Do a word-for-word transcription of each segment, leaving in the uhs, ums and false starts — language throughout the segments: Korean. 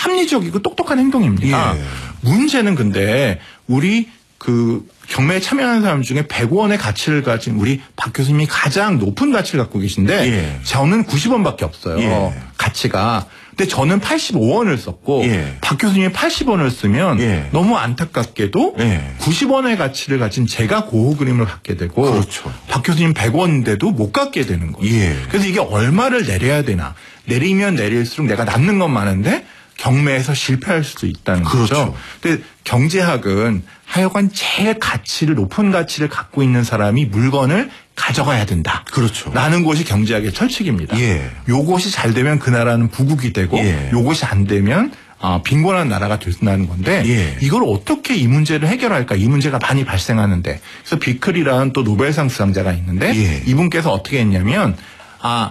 합리적이고 똑똑한 행동입니다. 예. 문제는 근데 우리 그 경매에 참여하는 사람 중에 백 원의 가치를 가진 우리 박 교수님이 가장 높은 가치를 갖고 계신데 예. 저는 구십 원밖에 없어요. 예. 가치가. 근데 저는 팔십오 원을 썼고 예. 박 교수님이 팔십 원을 쓰면 예. 너무 안타깝게도 예. 구십 원의 가치를 가진 제가 고호 그림을 갖게 되고 그렇죠. 박 교수님 백 원인데도 못 갖게 되는 거예요. 예. 그래서 이게 얼마를 내려야 되나. 내리면 내릴수록 내가 남는 건 많은데 경매에서 실패할 수도 있다는 그렇죠. 거죠. 근데 경제학은 하여간 제일 가치를 높은 가치를 갖고 있는 사람이 물건을 가져가야 된다. 그렇죠. 라는 것이 경제학의 철칙입니다. 예. 요것이 잘 되면 그 나라는 부국이 되고 예. 요것이 안 되면 아, 빈곤한 나라가 된다는 건데 예. 이걸 어떻게 이 문제를 해결할까? 이 문제가 많이 발생하는데 그래서 비클이라는 또 노벨상 수상자가 있는데 예. 이분께서 어떻게 했냐면 아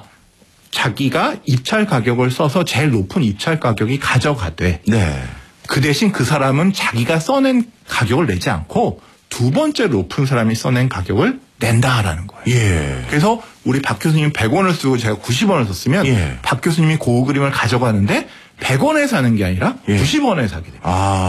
자기가 입찰 가격을 써서 제일 높은 입찰 가격이 가져가되 네. 그 대신 그 사람은 자기가 써낸 가격을 내지 않고 두 번째 높은 사람이 써낸 가격을 낸다라는 거예요. 예. 그래서 우리 박 교수님이 백 원을 쓰고 제가 구십 원을 썼으면 예. 박 교수님이 고호 그림을 가져가는데 백 원에 사는 게 아니라 예. 구십 원에 사게 됩니다.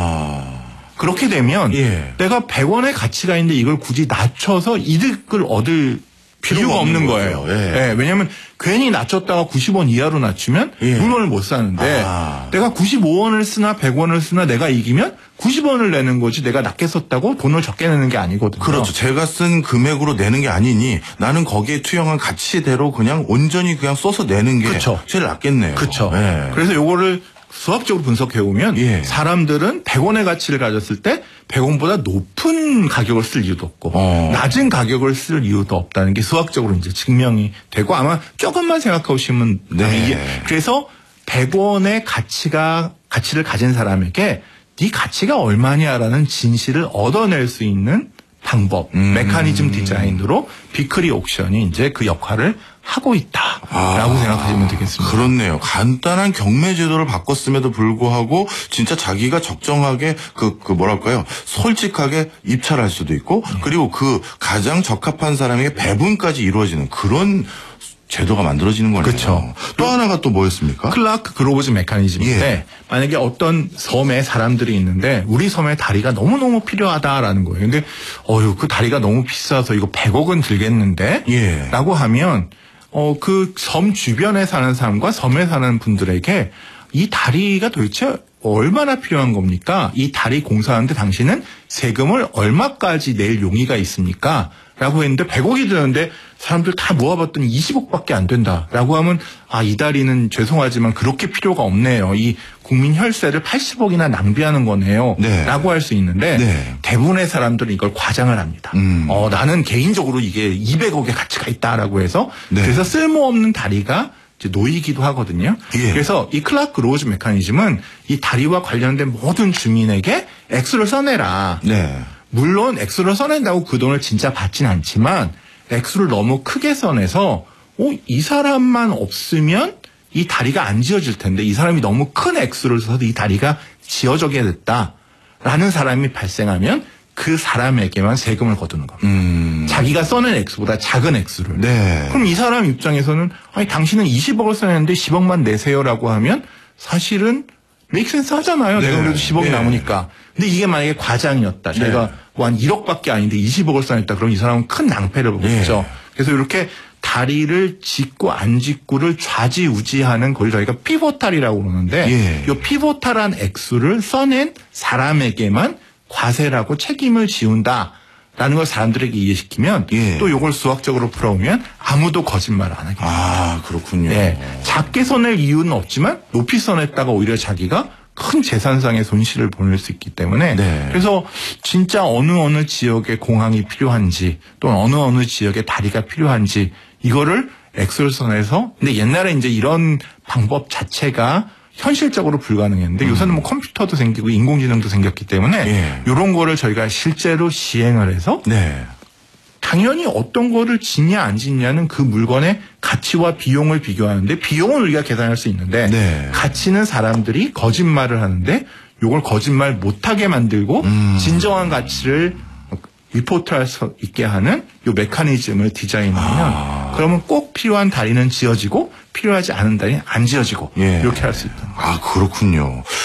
아. 그렇게 되면 예. 내가 백 원의 가치가 있는데 이걸 굳이 낮춰서 이득을 얻을 필요가 이유가 없는 없는 거예요. 거죠. 예. 예, 왜냐하면 괜히 낮췄다가 구십 원 이하로 낮추면 예. 물건을 못 사는데 아. 내가 구십오 원을 쓰나 백 원을 쓰나 내가 이기면 구십 원을 내는 거지 내가 낮게 썼다고 돈을 적게 내는 게 아니거든요. 그렇죠. 제가 쓴 금액으로 내는 게 아니니 나는 거기에 투영한 가치대로 그냥 온전히 그냥 써서 내는 게 그쵸. 제일 낫겠네요. 그렇죠. 예. 그래서 요거를 수학적으로 분석해 보면 예. 사람들은 백 원의 가치를 가졌을 때 백 원보다 높은 가격을 쓸 이유도 없고 어. 낮은 가격을 쓸 이유도 없다는 게 수학적으로 이제 증명이 되고 아마 조금만 생각해 보시면 네. 이게 그래서 백 원의 가치가 가치를 가진 사람에게 네 가치가 얼마냐라는 진실을 얻어낼 수 있는 방법, 음. 메커니즘 디자인으로 비클리 옥션이 이제 그 역할을 하고 있다라고 아, 생각하시면 되겠습니다. 그렇네요. 간단한 경매 제도를 바꿨음에도 불구하고 진짜 자기가 적정하게 그, 그 뭐랄까요. 솔직하게 입찰할 수도 있고 그리고 그 가장 적합한 사람에게 배분까지 이루어지는 그런 제도가 만들어지는 거네요. 그렇죠. 또 하나가 또 뭐였습니까? 클라크 그로버즈 메커니즘인데 예. 만약에 어떤 섬에 사람들이 있는데 우리 섬에 다리가 너무너무 필요하다라는 거예요. 근데 어휴 그 다리가 너무 비싸서 이거 백억은 들겠는데 예. 라고 하면 어 그 섬 주변에 사는 사람과 섬에 사는 분들에게 이 다리가 도대체 얼마나 필요한 겁니까? 이 다리 공사하는데 당신은 세금을 얼마까지 낼 용의가 있습니까? 라고 했는데 백억이 드는데 사람들 다 모아봤더니 이십억밖에 안 된다라고 하면 아, 이 다리는 죄송하지만 그렇게 필요가 없네요. 이 국민 혈세를 팔십억이나 낭비하는 거네요. 네. 라고 할 수 있는데 네. 대부분의 사람들은 이걸 과장을 합니다. 음. 어, 나는 개인적으로 이게 이백억의 가치가 있다라고 해서 네. 그래서 쓸모없는 다리가 이제 놓이기도 하거든요. 예. 그래서 이 클라크 로즈 메커니즘은 이 다리와 관련된 모든 주민에게 액수를 써내라. 네. 물론 액수를 써낸다고 그 돈을 진짜 받진 않지만 액수를 너무 크게 써내서 어, 이 사람만 없으면 이 다리가 안 지어질 텐데 이 사람이 너무 큰 액수를 써서 이 다리가 지어지게 됐다라는 사람이 발생하면 그 사람에게만 세금을 거두는 겁니다. 음. 자기가 써낸 액수보다 작은 액수를. 네. 그럼 이 사람 입장에서는 아니 당신은 이십억을 써냈는데 십억만 내세요라고 하면 사실은 메이크 센스 하잖아요. 네. 내가 그래도 십억이 네. 남으니까. 근데 이게 만약에 과장이었다. 네. 자기가 뭐 한 일억밖에 아닌데 이십억을 써냈다. 그럼 이 사람은 큰 낭패를 보겠죠. 네. 그래서 이렇게 다리를 짓고 안 짓고를 좌지우지하는 걸 저희가 피보탈이라고 그러는데 예. 이 피보탈한 액수를 써낸 사람에게만 과세라고 책임을 지운다라는 걸 사람들에게 이해시키면 예. 또 이걸 수학적으로 풀어오면 아무도 거짓말 안 하게 돼요. 아, 그렇군요. 네. 작게 써낼 이유는 없지만 높이 써냈다가 오히려 자기가 큰 재산상의 손실을 보낼 수 있기 때문에 네. 그래서 진짜 어느 어느 지역에 공항이 필요한지 또는 어느 어느 지역에 다리가 필요한지 이거를 엑셀 선에서 근데 옛날에 이제 이런 방법 자체가 현실적으로 불가능했는데 음. 요새는 뭐 컴퓨터도 생기고 인공지능도 생겼기 때문에 예. 이런 거를 저희가 실제로 시행을 해서 네. 당연히 어떤 거를 짓냐 안 짓냐는 그 물건의 가치와 비용을 비교하는데 비용은 우리가 계산할 수 있는데 네. 가치는 사람들이 거짓말을 하는데 이걸 거짓말 못하게 만들고 음. 진정한 가치를 리포트할 수 있게 하는 이 메커니즘을 디자인하면 아. 그러면 꼭 필요한 다리는 지어지고 필요하지 않은 다리는 안 지어지고 예. 이렇게 할 수 있다. 아, 그렇군요.